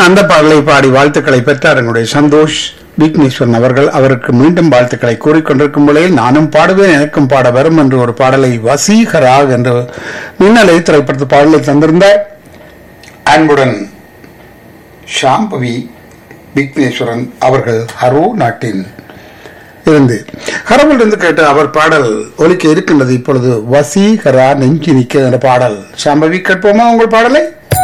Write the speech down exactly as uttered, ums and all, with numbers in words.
அந்த பாடலை பாடி வாழ்த்துக்களை பெற்றார் எங்களுடைய சந்தோஷ் விக்னேஸ்வரன் அவர்கள். அவருக்கு மீண்டும் வாழ்த்துக்களை கூறிக்கொண்டிருக்கும் வேளையில் நானும் பாடுவேன் எனக்கும் பாட வரும் என்று ஒரு பாடலை வசீகரா என்ற மின்னலை திரைப்படத்து பாடலை தந்திருந்தார். அன்புடன் ஷாம்பவி விக்னேஸ்வரன் அவர்கள் ஹரோ நாட்டில் இருந்து ஹரவில் இருந்து கேட்ட அவர் பாடல் ஒலிக்க இருக்கின்றது. இப்பொழுது வசீகரா நெஞ்சி நிற்க என்ற பாடல். ஷாம்பவி கேட்போமா உங்கள் பாடலை?